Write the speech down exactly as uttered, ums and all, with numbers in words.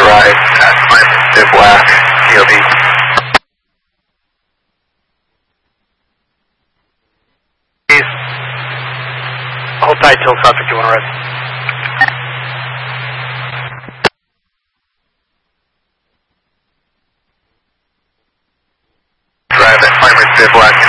right at climb bivouac, G O V. Hold tight till subject, you want to rest. Drive at climb bivouac.